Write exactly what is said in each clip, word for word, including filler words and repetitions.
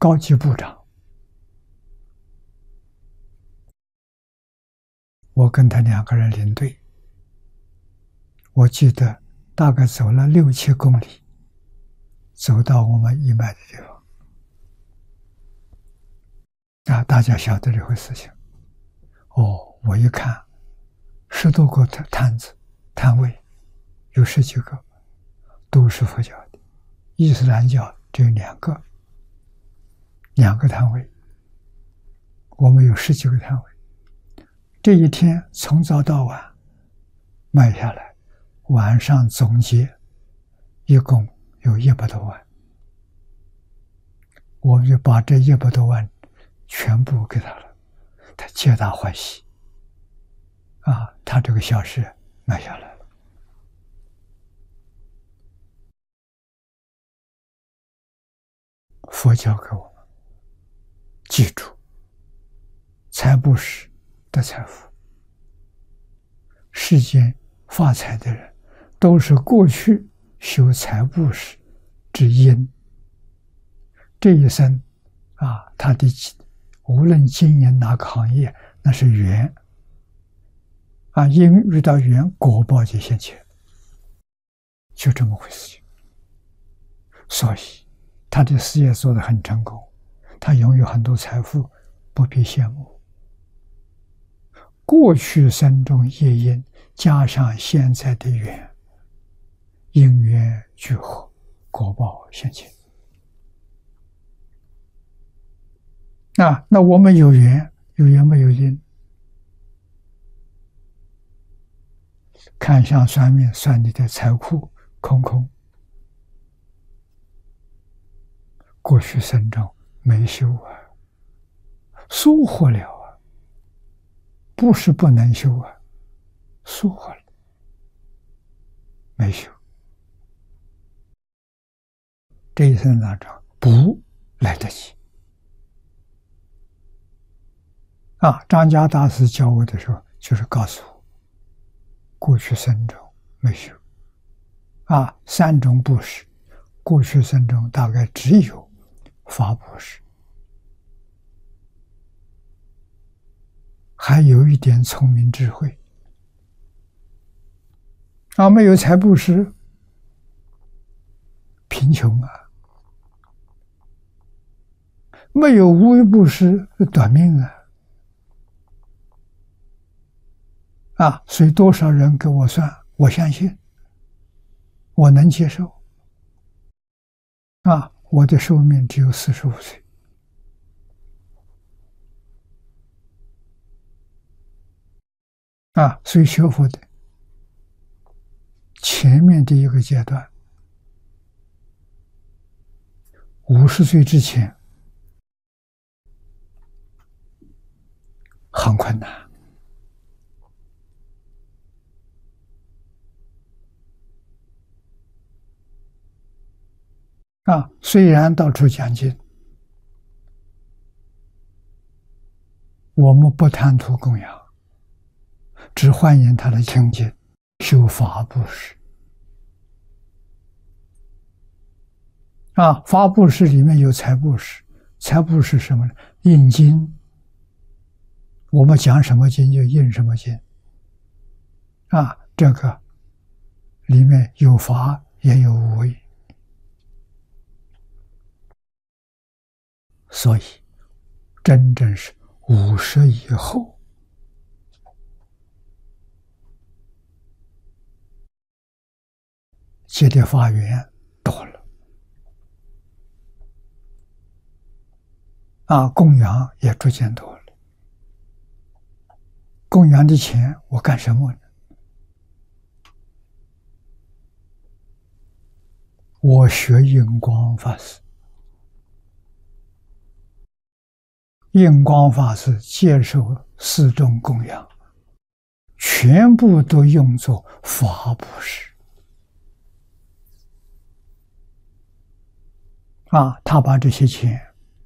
高级部长，我跟他两个人领队，我记得大概走了六七公里，走到我们义卖的地方。啊，大家晓得这回事情。哦，我一看，十多个摊子摊位，有十几个，都是佛教的，伊斯兰教只有两个，两个摊位，我们有十几个摊位。这一天从早到晚卖下来，晚上总结一共有一百多万，我们就把这一百多万全部给他了，他皆大欢喜啊！他这个小事卖下来了。佛教给我们记住，财布施得财富。世间发财的人，都是过去修财布施之因。这一生啊，他的无论经营哪个行业，那是缘啊，因遇到缘，果报就现前，就这么回事情。所以他的事业做得很成功，他拥有很多财富，不必羡慕。过去生中业因，加上现在的缘，因缘聚合，果报现前。啊，那我们有缘，有缘没有因？看相算命，算你的财库空空。过去生中没修啊，疏忽了啊，不是不能修啊，疏忽了，没修。这一生当中不来得及啊！张家大师教我的时候，就是告诉我，过去生中没修啊，三种布施，过去生中大概只有法布施，还有一点聪明智慧啊，没有财布施，贫穷啊；没有无为布施，短命啊。啊，所以多少人给我算，我相信，我能接受。啊，我的寿命只有四十五岁。啊，所以学佛的前面的一个阶段，五十岁之前很困难。啊，虽然到处讲经，我们不贪图供养，只欢迎他的清净，修法布施。啊，法布施里面有财布施，财布施是什么呢？印经，我们讲什么经就印什么经。啊，这个里面有法也有无为。所以，真正是五十以后，结的法缘多了，啊，供养也逐渐多了。供养的钱我干什么呢？我学印光法师。印光法师接受四众供养，全部都用作法布施。啊，他把这些钱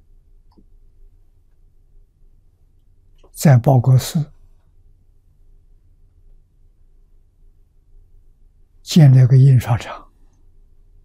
在报国寺建了个印刷厂。